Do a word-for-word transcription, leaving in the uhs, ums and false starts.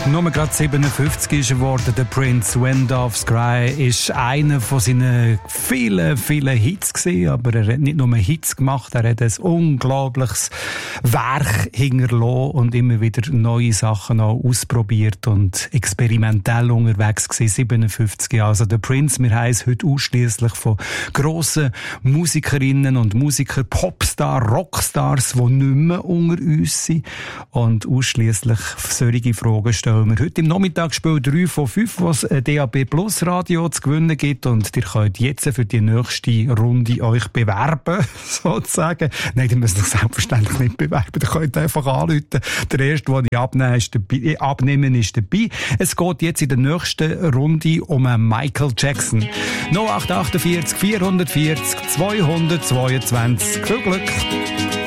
Nur gerade siebenundfünfzig ist er geworden. Der Prince, When Doves Cry, ist einer von seinen vielen, vielen Hits gewesen. Aber er hat nicht nur Hits gemacht, er hat ein unglaubliches Werk hinterlassen und immer wieder neue Sachen auch ausprobiert und experimentell unterwegs gewesen. siebenundfünfzig. Also der Prince, wir heißen heute ausschliesslich von grossen Musikerinnen und Musikern, Popstars, Rockstars, die nicht mehr unter uns sind. Und ausschliesslich solche Fragen stellen wir heute im Nachmittagsspiel drei von fünf, was ein D A B Plus Radio zu gewinnen gibt. Und ihr könnt jetzt für die nächste Runde euch bewerben, sozusagen. Nein, ihr müsst euch selbstverständlich nicht bewerben. Ihr könnt einfach anrufen. Der erste, den ich abnehmen, ist dabei, abnehmen, ist dabei. Es geht jetzt in der nächsten Runde um Michael Jackson. null acht acht vier, vier vier null, zwei zwei zwei. Viel Glück!